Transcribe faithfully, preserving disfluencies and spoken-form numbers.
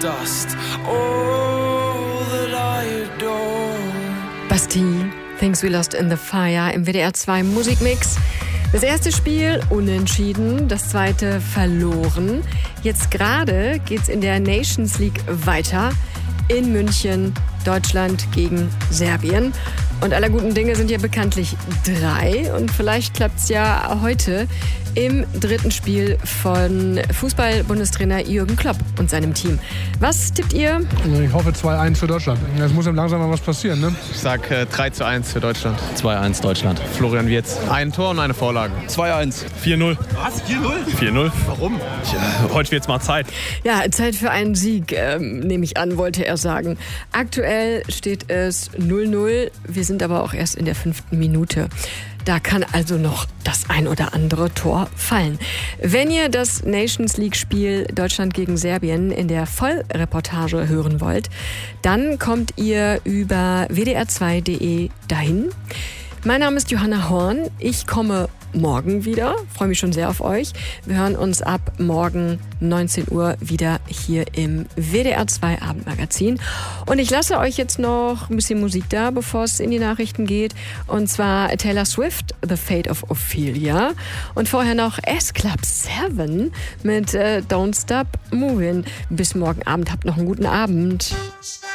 dust. All that I adore. Bastille, Things We Lost in the Fire im W D R zwei Musikmix. Das erste Spiel unentschieden, das zweite verloren. Jetzt gerade geht's in der Nations League weiter in München. Deutschland gegen Serbien. Und aller guten Dinge sind ja bekanntlich drei. Und vielleicht klappt's ja heute im dritten Spiel von Fußball-Bundestrainer Jürgen Klopp und seinem Team. Was tippt ihr? Ich hoffe zwei eins für Deutschland. Es muss ihm langsam mal was passieren, ne? Ich sag äh, drei zu eins für Deutschland. zwei eins Deutschland. Florian Wirtz. Ein Tor und eine Vorlage. zwei eins. vier null. Was? vier null? vier null. Warum? Ja, heute wird's mal Zeit. Ja, Zeit für einen Sieg, ähm, nehme ich an, wollte er sagen. Aktuell steht es null null. Wir sind aber auch erst in der fünften Minute. Da kann also noch das ein oder andere Tor fallen. Wenn ihr das Nations League-Spiel Deutschland gegen Serbien in der Vollreportage hören wollt, dann kommt ihr über w d r zwei punkt de dahin. Mein Name ist Johanna Horn. Ich komme morgen wieder. Freue mich schon sehr auf euch. Wir hören uns ab morgen neunzehn Uhr wieder hier im W D R zwei Abendmagazin. Und ich lasse euch jetzt noch ein bisschen Musik da, bevor es in die Nachrichten geht. Und zwar Taylor Swift, The Fate of Ophelia. Und vorher noch S-Club sieben mit äh, Don't Stop Moving. Bis morgen Abend. Habt noch einen guten Abend.